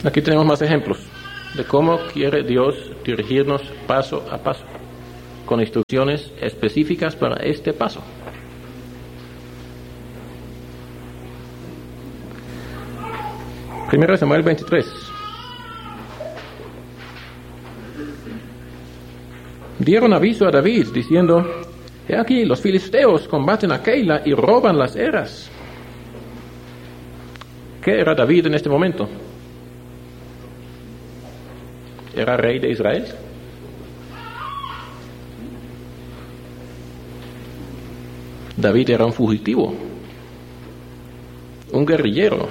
Aquí tenemos más ejemplos de cómo quiere Dios dirigirnos paso a paso, con instrucciones específicas para este paso. Primero Samuel 23. Dieron aviso a David diciendo: he aquí, los filisteos combaten a Keila y roban las eras. ¿Qué era David en este momento? ¿Era rey de Israel? David era un fugitivo, un guerrillero.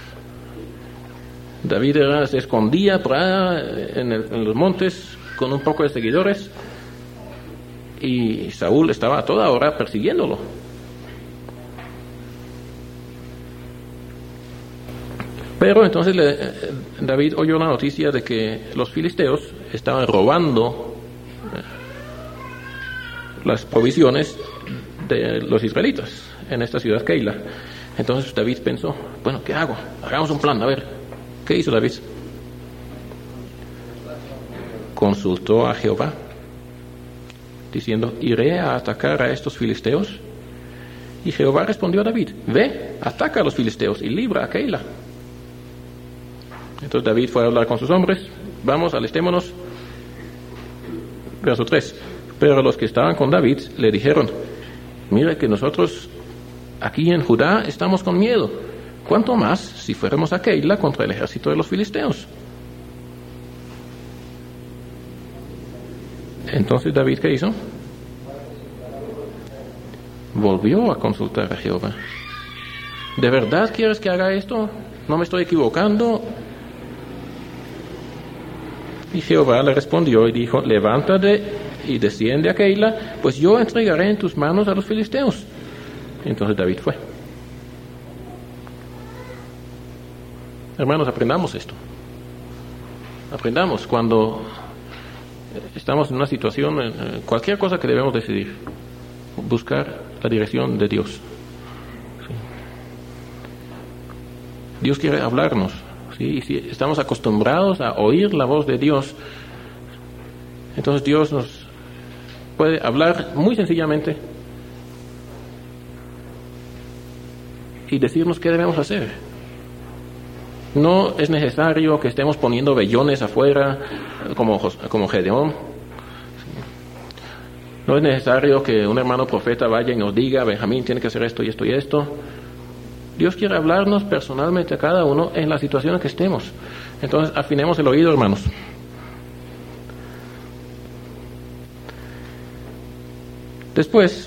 David se escondía por allá en los montes con un poco de seguidores, y Saúl estaba a toda hora persiguiéndolo. Pero entonces David oyó la noticia de que los filisteos estaban robando las provisiones de los israelitas en esta ciudad Keila. Entonces David pensó: bueno, ¿qué hago? Hagamos un plan, a ver. ¿Qué hizo David? Consultó a Jehová, diciendo: ¿iré a atacar a estos filisteos? Y Jehová respondió a David: ve, ataca a los filisteos y libra a Keila. Entonces David fue a hablar con sus hombres: vamos, alistémonos. Verso 3. Pero los que estaban con David le dijeron: mira que nosotros aquí en Judá estamos con miedo. ¿Cuánto más si fuéramos a Keila contra el ejército de los filisteos? Entonces David, ¿qué hizo? Volvió a consultar a Jehová. ¿De verdad quieres que haga esto? ¿No me estoy equivocando? Y Jehová le respondió y dijo: levántate y desciende a Keila, pues yo entregaré en tus manos a los filisteos. Entonces David fue. Hermanos, aprendamos esto. Aprendamos cuando estamos en una situación, cualquier cosa que debemos decidir, buscar la dirección de Dios. ¿Sí? Dios quiere hablarnos. ¿Sí? Y si estamos acostumbrados a oír la voz de Dios, entonces Dios nos puede hablar muy sencillamente y decirnos qué debemos hacer. No es necesario que estemos poniendo vellones afuera como Gedeón. No es necesario que un hermano profeta vaya y nos diga: Benjamín tiene que hacer esto y esto y esto. Dios quiere hablarnos personalmente a cada uno en la situación en que estemos. Entonces afinemos el oído, hermanos. Después,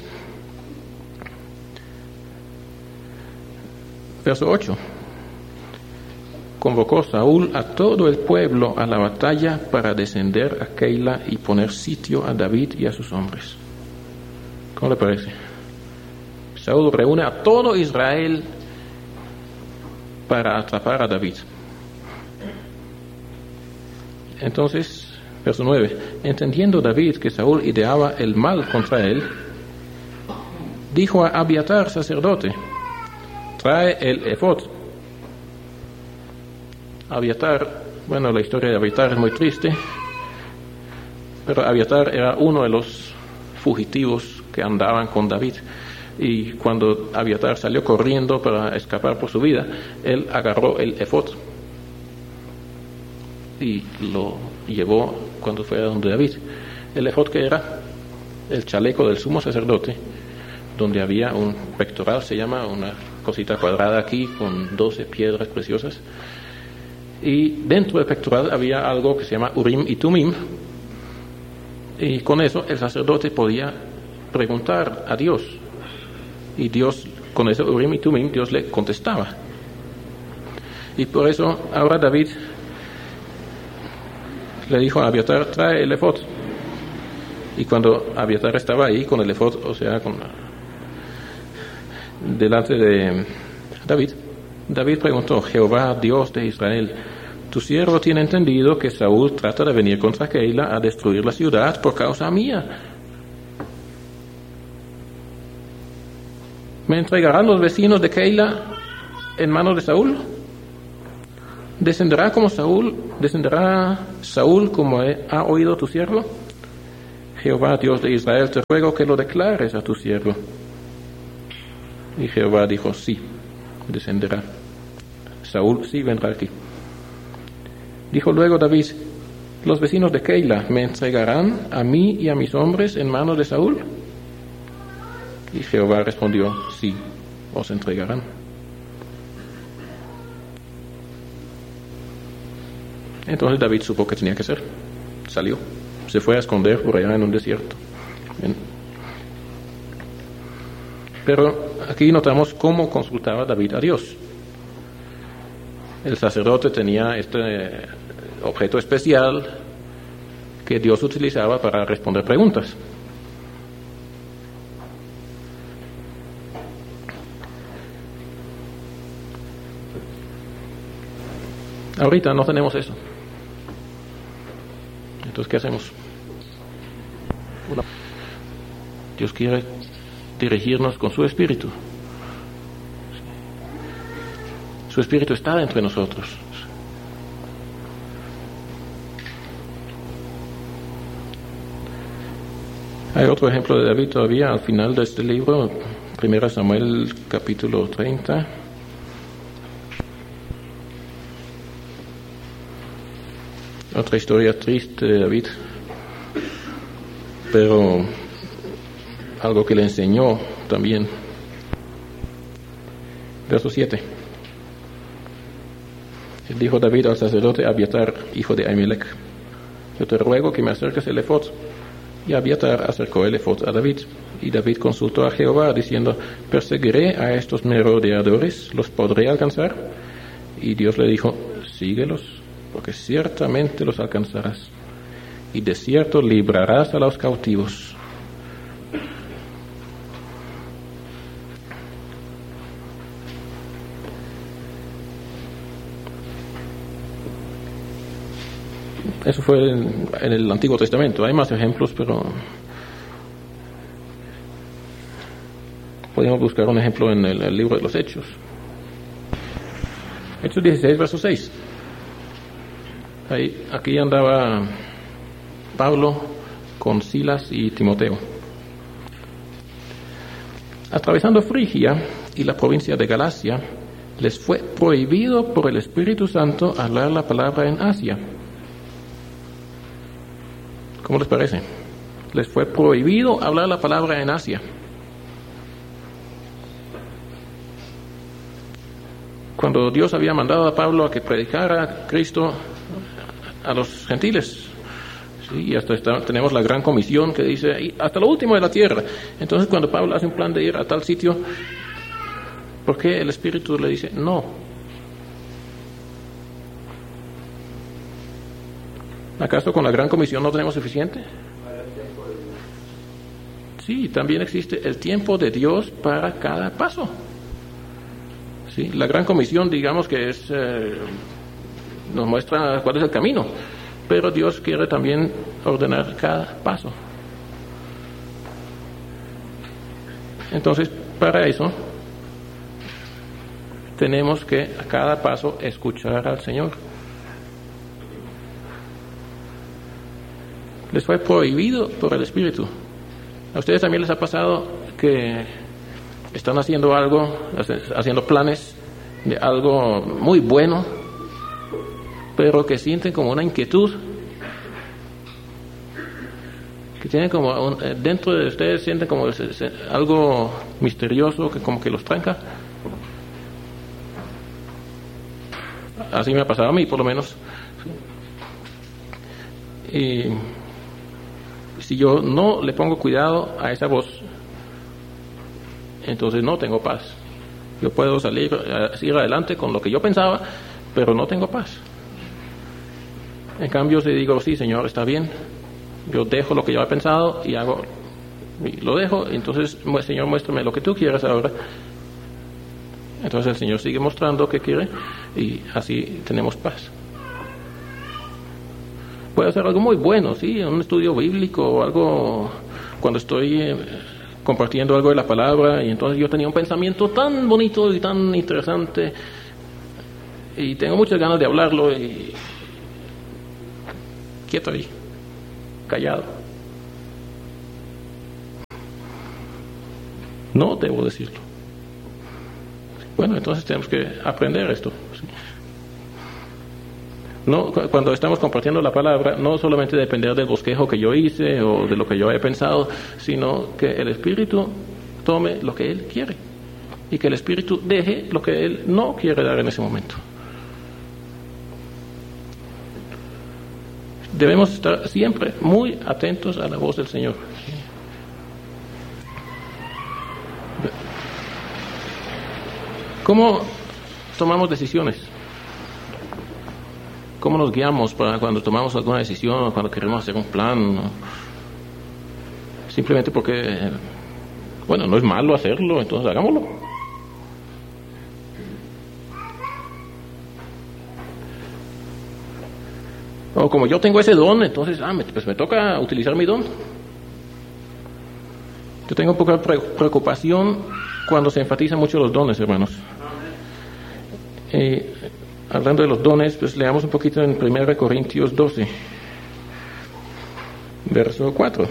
verso 8. Convocó Saúl a todo el pueblo a la batalla para descender a Keila y poner sitio a David y a sus hombres. ¿Cómo le parece? Saúl reúne a todo Israel para atrapar a David. Entonces, verso 9. Entendiendo David que Saúl ideaba el mal contra él, dijo a Abiatar, sacerdote: trae el efod. Abiatar, bueno, la historia de Abiatar es muy triste, pero Abiatar era uno de los fugitivos que andaban con David, y cuando Abiatar salió corriendo para escapar por su vida, él agarró el efod y lo llevó cuando fue a donde David. El efod, que era el chaleco del sumo sacerdote, donde había un pectoral, se llama, una cosita cuadrada aquí con 12 piedras preciosas. Y dentro del pectoral había algo que se llama Urim y Tumim, y con eso el sacerdote podía preguntar a Dios, y Dios, con eso Urim y Tumim, Dios le contestaba. Y por eso ahora David le dijo a Abiatar: trae el efod. Y cuando Abiatar estaba ahí con el efod, o sea, delante de David, David preguntó: Jehová, Dios de Israel, tu siervo tiene entendido que Saúl trata de venir contra Keila a destruir la ciudad por causa mía. ¿Me entregarán los vecinos de Keila en manos de Saúl? ¿Descenderá Saúl como ha oído tu siervo? Jehová, Dios de Israel, te ruego que lo declares a tu siervo. Y Jehová dijo, sí, descenderá. Saúl sí vendrá aquí. Dijo luego David, los vecinos de Keila me entregarán a mí y a mis hombres en manos de Saúl. Y Jehová respondió, sí, os entregarán. Entonces David supo que tenía que hacer. Salió, se fue a esconder por allá en un desierto. Bien. Pero aquí notamos cómo consultaba David a Dios. El sacerdote tenía este objeto especial que Dios utilizaba para responder preguntas. Ahorita no tenemos eso. Entonces, ¿qué hacemos? Dios quiere dirigirnos con su espíritu. Su espíritu está entre nosotros. Hay otro ejemplo de David todavía al final de este libro, 1 Samuel capítulo 30. Otra historia triste de David, pero algo que le enseñó también. Verso 7. Dijo David al sacerdote Abiatar, hijo de Ahimelech, yo te ruego que me acerques el efod. Y Abiatar acercó el efod a David. Y David consultó a Jehová, diciendo, ¿perseguiré a estos merodeadores? ¿Los podré alcanzar? Y Dios le dijo, síguelos, porque ciertamente los alcanzarás, y de cierto librarás a los cautivos. Eso fue en el Antiguo Testamento. Hay más ejemplos, pero podemos buscar un ejemplo en el libro de los Hechos. Hechos 16, verso 6. Aquí andaba Pablo con Silas y Timoteo. Atravesando Frigia y la provincia de Galacia, les fue prohibido por el Espíritu Santo hablar la palabra en Asia. ¿Cómo les parece? Les fue prohibido hablar la palabra en Asia. Cuando Dios había mandado a Pablo a que predicara a Cristo a los gentiles, sí, y hasta tenemos la gran comisión que dice hasta lo último de la tierra. Entonces, cuando Pablo hace un plan de ir a tal sitio, ¿por qué el Espíritu le dice no? ¿Acaso con la gran comisión no tenemos suficiente? Sí, también existe el tiempo de Dios para cada paso. Sí, la gran comisión, digamos que es nos muestra cuál es el camino, pero Dios quiere también ordenar cada paso. Entonces, para eso tenemos que a cada paso escuchar al Señor. Les fue prohibido por el Espíritu. ¿A ustedes también les ha pasado que están haciendo algo, haciendo planes de algo muy bueno, pero que sienten como una inquietud, que tienen como dentro de ustedes sienten como algo misterioso que como que los tranca? Así me ha pasado a mí, por lo menos. Y si yo no le pongo cuidado a esa voz, entonces no tengo paz. Yo puedo seguir adelante con lo que yo pensaba, pero no tengo paz. En cambio, si digo, sí, Señor, está bien, yo dejo lo que yo he pensado y lo dejo, entonces, Señor, muéstrame lo que tú quieras ahora. Entonces el Señor sigue mostrando qué quiere y así tenemos paz. Puede ser algo muy bueno, sí, un estudio bíblico o algo, cuando estoy compartiendo algo de la palabra y entonces yo tenía un pensamiento tan bonito y tan interesante y tengo muchas ganas de hablarlo y quieto ahí, callado. No debo decirlo. Bueno, entonces tenemos que aprender esto. No, cuando estamos compartiendo la palabra, no solamente depender del bosquejo que yo hice o de lo que yo he pensado, sino que el Espíritu tome lo que Él quiere y que el Espíritu deje lo que Él no quiere dar en ese momento. Debemos estar siempre muy atentos a la voz del Señor. ¿Cómo tomamos decisiones? ¿Cómo nos guiamos para cuando tomamos alguna decisión o cuando queremos hacer un plan? Simplemente porque, bueno, no es malo hacerlo, entonces hagámoslo. O como yo tengo ese don, entonces pues me toca utilizar mi don. Yo tengo poca preocupación cuando se enfatizan mucho los dones, hermanos. Hablando de los dones, pues leamos un poquito en 1 Corintios 12, verso 4.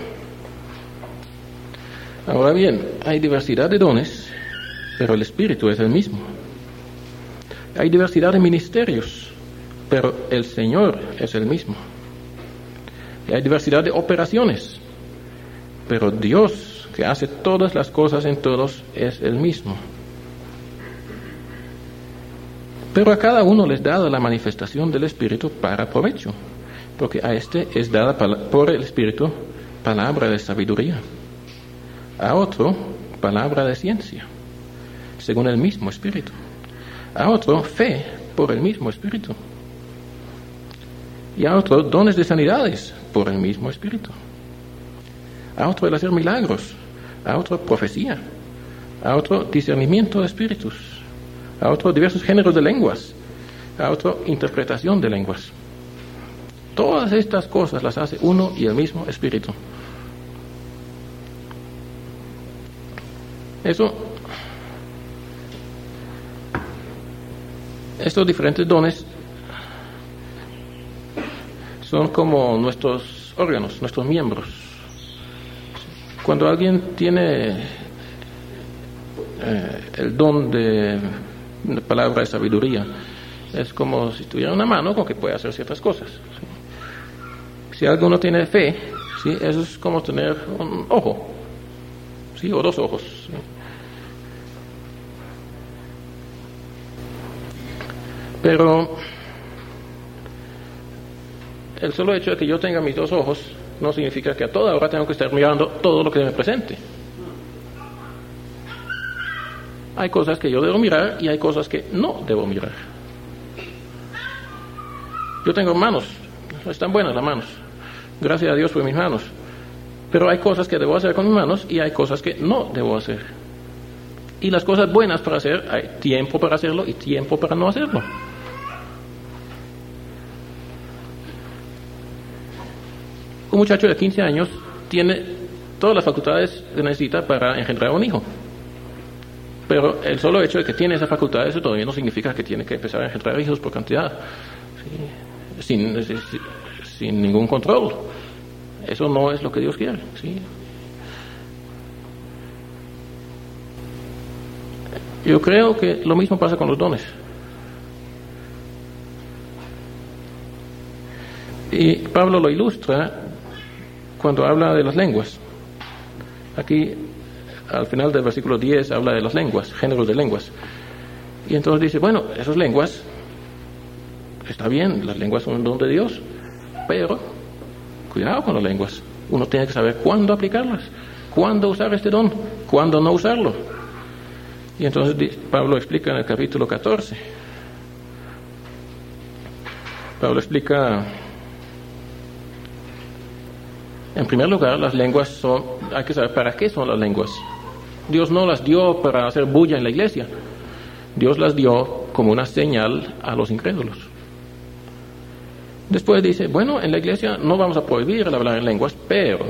Ahora bien, hay diversidad de dones, pero el Espíritu es el mismo. Hay diversidad de ministerios, pero el Señor es el mismo. Y hay diversidad de operaciones, pero Dios, que hace todas las cosas en todos, es el mismo. Pero a cada uno les dada la manifestación del Espíritu para provecho, porque a este es dada por el Espíritu palabra de sabiduría, a otro palabra de ciencia, según el mismo Espíritu, a otro fe por el mismo Espíritu, y a otro dones de sanidades por el mismo Espíritu, a otro el hacer milagros, a otro profecía, a otro discernimiento de espíritus, a otro diversos géneros de lenguas, a otro interpretación de lenguas. Todas estas cosas las hace uno y el mismo Espíritu. Estos diferentes dones son como nuestros órganos, nuestros miembros. Cuando alguien tiene el don de palabra de sabiduría, es como si tuviera una mano con que puede hacer ciertas cosas. ¿Sí? Si alguno tiene fe, ¿sí? Eso es como tener un ojo, ¿sí? O dos ojos. ¿Sí? Pero el solo hecho de que yo tenga mis dos ojos no significa que a toda hora tengo que estar mirando todo lo que me presente. Hay cosas que yo debo mirar y hay cosas que no debo mirar. Yo tengo manos, están buenas las manos, gracias a Dios por mis manos, pero hay cosas que debo hacer con mis manos y hay cosas que no debo hacer. Y las cosas buenas para hacer, hay tiempo para hacerlo y tiempo para no hacerlo. Un muchacho de 15 años tiene todas las facultades que necesita para engendrar un hijo. Pero el solo hecho de que tiene esa facultad, eso todavía no significa que tiene que empezar a engendrar hijos por cantidad, ¿sí? Sin ningún control. Eso no es lo que Dios quiere, ¿sí? Yo creo que lo mismo pasa con los dones. Y Pablo lo ilustra cuando habla de las lenguas. Aquí al final del versículo 10 habla de las lenguas, géneros de lenguas. Y entonces dice, bueno, esas lenguas, está bien, las lenguas son un don de Dios, pero cuidado con las lenguas. Uno tiene que saber cuándo aplicarlas, cuándo usar este don, cuándo no usarlo. Y entonces Pablo explica en el capítulo 14. Pablo explica, en primer lugar, las lenguas hay que saber para qué son las lenguas. Dios no las dio para hacer bulla en la iglesia. Dios las dio como una señal a los incrédulos. Después dice, bueno, en la iglesia no vamos a prohibir el hablar en lenguas, pero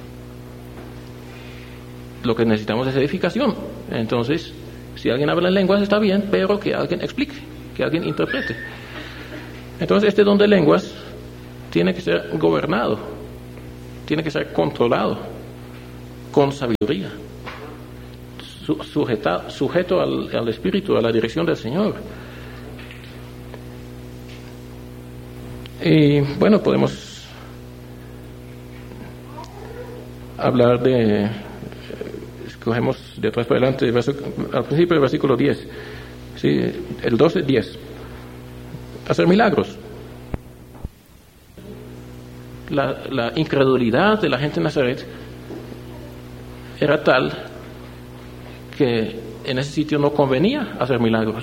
lo que necesitamos es edificación. Entonces, si alguien habla en lenguas está bien, pero que alguien explique que alguien interprete. Entonces este don de lenguas tiene que ser gobernado, tiene que ser controlado con sabiduría, sujeto al Espíritu, a la dirección del Señor. Y bueno, podemos hablar escogemos de atrás para adelante, al principio del versículo 10, ¿sí? El 12, 10. Hacer milagros. La incredulidad de la gente en Nazaret era tal que en ese sitio no convenía hacer milagros.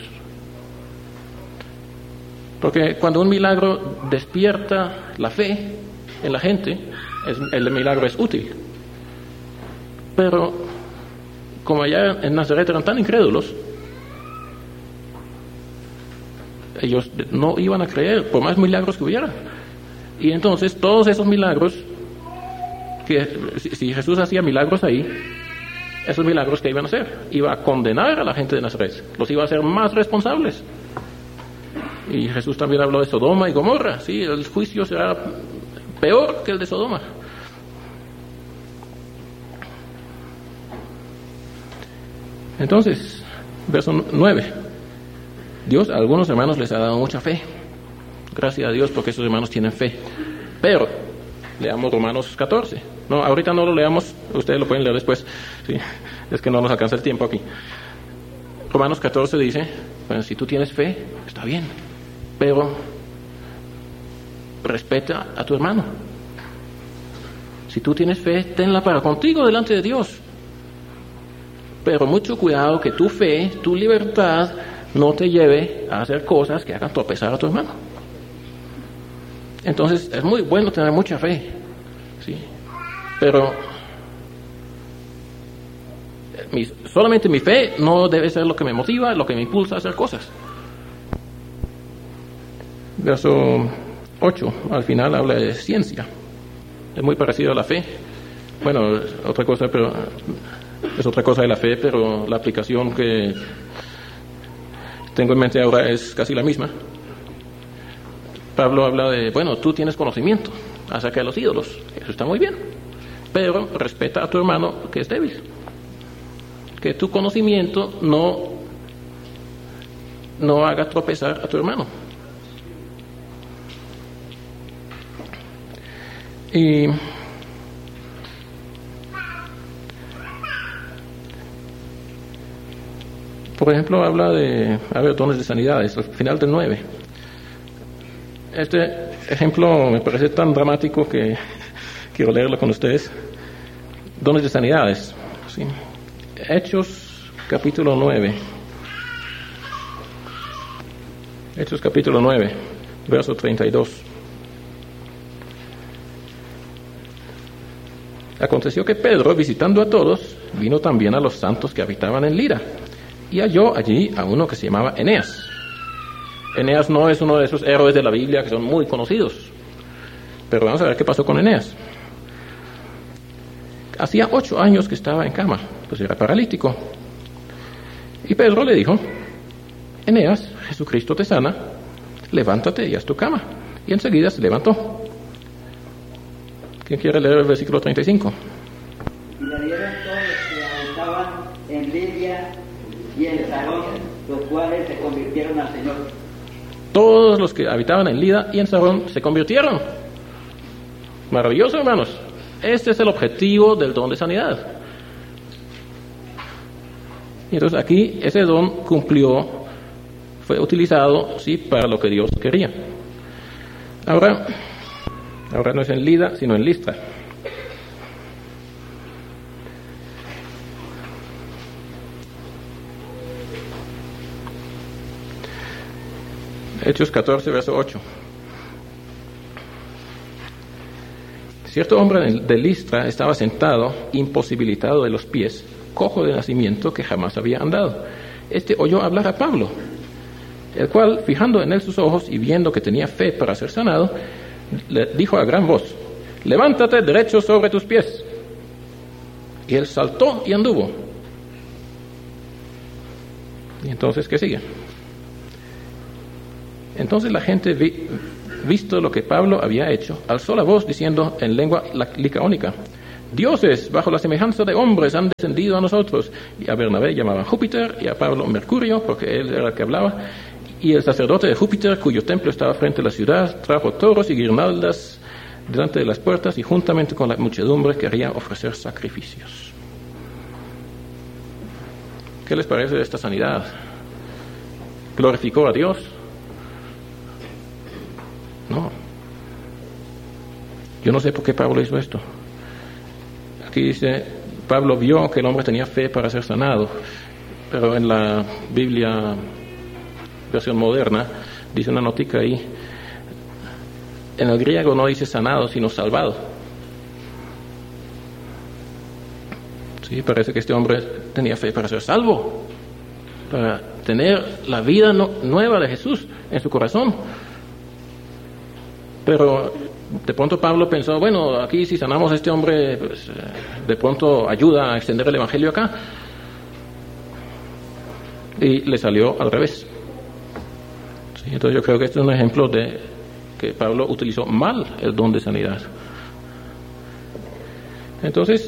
Porque cuando un milagro despierta la fe en la gente, el milagro es útil. Pero como allá en Nazaret eran tan incrédulos, ellos no iban a creer por más milagros que hubiera. Y entonces todos esos milagros, que si Jesús hacía milagros ahí, esos milagros que iban a hacer, iba a condenar a la gente de Nazaret, los iba a hacer más responsables. Y Jesús también habló de Sodoma y Gomorra, sí, el juicio será peor que el de Sodoma. Entonces, verso 9. Dios a algunos hermanos les ha dado mucha fe. Gracias a Dios porque esos hermanos tienen fe. Pero, leamos Romanos 14. No, ahorita no lo leamos, ustedes lo pueden leer después. Sí, es que no nos alcanza el tiempo aquí. Romanos 14 dice, bueno, si tú tienes fe, está bien, pero respeta a tu hermano. Si tú tienes fe, tenla para contigo delante de Dios. Pero mucho cuidado que tu fe, tu libertad, no te lleve a hacer cosas que hagan tropezar a tu hermano. Entonces, es muy bueno tener mucha fe, ¿sí? Pero solamente mi fe no debe ser lo que me motiva, lo que me impulsa a hacer cosas. Verso 8, al final habla de ciencia. Es muy parecido a la fe. Bueno, otra cosa, pero es otra cosa de la fe, pero la aplicación que tengo en mente ahora es casi la misma. Pablo habla de, bueno, tú tienes conocimiento acerca de los ídolos, eso está muy bien, pero respeta a tu hermano que es débil. Que tu conocimiento no haga tropezar a tu hermano. Y por ejemplo, habla de, dones de sanidades, al final del 9. Este ejemplo me parece tan dramático que quiero leerlo con ustedes. Dones de sanidades, ¿sí? Hechos capítulo 9. Hechos capítulo 9, verso 32. Aconteció que Pedro, visitando a todos, vino también a los santos que habitaban en Lira, y halló allí a uno que se llamaba Eneas. Eneas no es uno de esos héroes de la Biblia que son muy conocidos, pero vamos a ver qué pasó con Eneas. Hacía 8 años que estaba en cama, pues era paralítico. Y Pedro le dijo, Eneas, Jesucristo te sana, levántate y haz tu cama. Y enseguida se levantó. ¿Quién quiere leer el versículo 35? Y le dieron todos los que habitaban en Lidia y en Sarón, los cuales se convirtieron al Señor. Todos los que habitaban en Lida y en Sarón se convirtieron. Maravilloso, hermanos. Este es el objetivo del don de sanidad. Y entonces aquí ese don cumplió, fue utilizado, sí, para lo que Dios quería. Ahora no es en Lida, sino en Listra. Hechos 14, verso 8. Cierto hombre de Listra estaba sentado, imposibilitado de los pies, cojo de nacimiento, que jamás había andado. Este oyó hablar a Pablo, el cual, fijando en él sus ojos y viendo que tenía fe para ser sanado, le dijo a gran voz, levántate derecho sobre tus pies. Y él saltó y anduvo. Y entonces, ¿qué sigue? Entonces la gente, visto lo que Pablo había hecho, alzó la voz diciendo en lengua licaónica: dioses bajo la semejanza de hombres han descendido a nosotros. Y a Bernabé llamaban Júpiter y a Pablo Mercurio, porque él era el que hablaba. Y el sacerdote de Júpiter, cuyo templo estaba frente a la ciudad, trajo toros y guirnaldas delante de las puertas y juntamente con la muchedumbre quería ofrecer sacrificios. ¿Qué les parece de esta sanidad? ¿Glorificó a Dios? No. Yo no sé por qué Pablo hizo esto. Aquí dice, Pablo vio que el hombre tenía fe para ser sanado, pero en la Biblia versión moderna dice una notica ahí, en el griego no dice sanado sino salvado. Sí, parece que este hombre tenía fe para ser salvo, para tener la vida nueva de Jesús en su corazón. Pero de pronto Pablo pensó, bueno, aquí si sanamos a este hombre, pues, de pronto ayuda a extender el evangelio acá. Y le salió al revés. Sí, entonces yo creo que este es un ejemplo de que Pablo utilizó mal el don de sanidad. Entonces,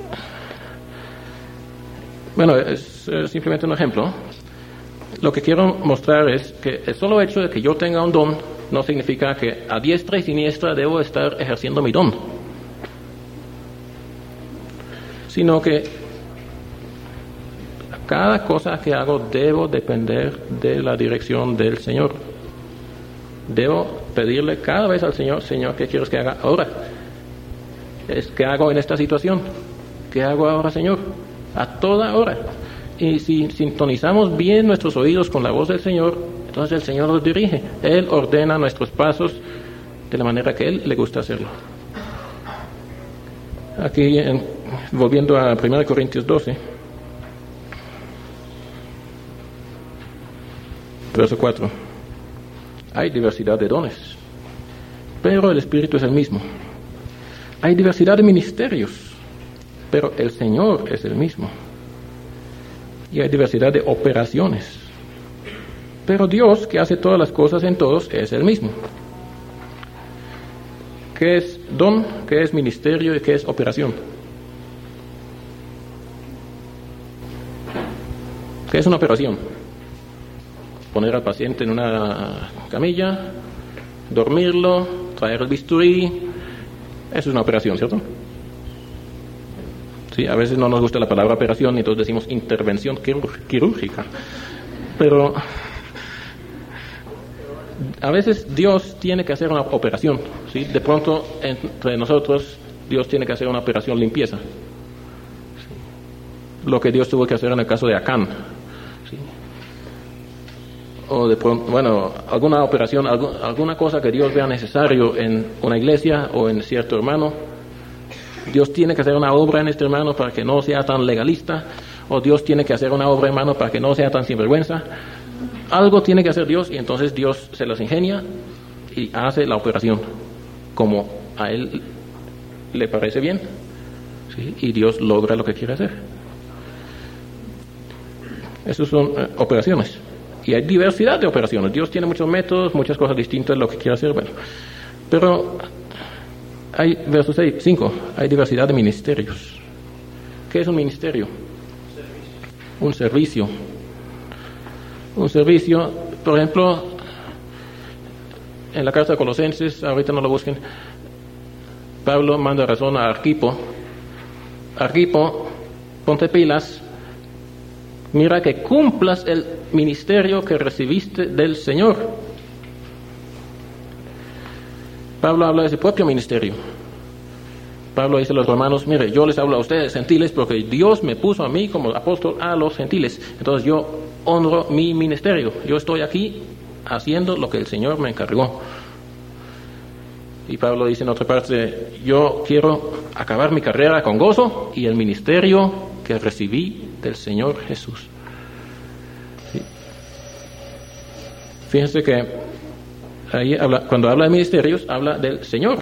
bueno, es simplemente un ejemplo. Lo que quiero mostrar es que el solo hecho de que yo tenga un don no significa que a diestra y siniestra debo estar ejerciendo mi don, sino que cada cosa que hago debo depender de la dirección del Señor. Debo pedirle cada vez al Señor: Señor, ¿qué quieres que haga ahora? ¿Qué hago en esta situación? ¿Qué hago ahora, Señor? A toda hora. Y si sintonizamos bien nuestros oídos con la voz del Señor, entonces el Señor nos dirige. Él ordena nuestros pasos de la manera que Él le gusta hacerlo. Aquí, volviendo a 1 Corintios 12, verso 4. Hay diversidad de dones, pero el Espíritu es el mismo. Hay diversidad de ministerios, pero el Señor es el mismo. Y hay diversidad de operaciones, pero Dios, que hace todas las cosas en todos, es el mismo. ¿Qué es don? ¿Qué es ministerio? ¿Y qué es operación? ¿Qué es una operación? Poner al paciente en una camilla, dormirlo, traer el bisturí. Eso es una operación, ¿cierto? Sí, a veces no nos gusta la palabra operación y entonces decimos intervención quirúrgica. Pero a veces Dios tiene que hacer una operación, ¿sí? De pronto entre nosotros Dios tiene que hacer una operación limpieza, ¿sí? Lo que Dios tuvo que hacer en el caso de Acán, ¿sí? O de pronto, bueno, alguna operación, alguna cosa que Dios vea necesario en una iglesia o en cierto hermano. Dios tiene que hacer una obra en este hermano para que no sea tan legalista, o Dios tiene que hacer una obra, hermano, para que no sea tan sinvergüenza. Algo tiene que hacer Dios, y entonces Dios se las ingenia y hace la operación como a Él le parece bien, ¿sí? Y Dios logra lo que quiere hacer. Esas son operaciones. Y hay diversidad de operaciones. Dios tiene muchos métodos, muchas cosas distintas de lo que quiere hacer. Bueno, pero hay, verso 5, hay diversidad de ministerios. ¿Qué es un ministerio? Un servicio. Un servicio, por ejemplo, en la carta de Colosenses, ahorita no lo busquen, Pablo manda razón a Arquipo: Arquipo, ponte pilas, mira que cumplas el ministerio que recibiste del Señor. Pablo habla de su propio ministerio. Pablo dice a los romanos: mire, yo les hablo a ustedes gentiles porque Dios me puso a mí como apóstol a los gentiles. Entonces yo honro mi ministerio. Yo estoy aquí haciendo lo que el Señor me encargó. Y Pablo dice en otra parte: yo quiero acabar mi carrera con gozo y el ministerio que recibí del Señor Jesús. ¿Sí? Fíjense que ahí cuando habla de ministerios, habla del Señor.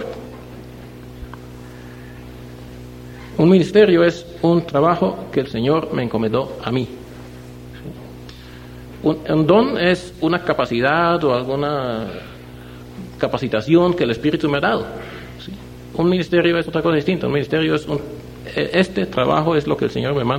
Un ministerio es un trabajo que el Señor me encomendó a mí. Un don es una capacidad o alguna capacitación que el Espíritu me ha dado. ¿Sí? Un ministerio es otra cosa distinta. Un ministerio es este trabajo es lo que el Señor me manda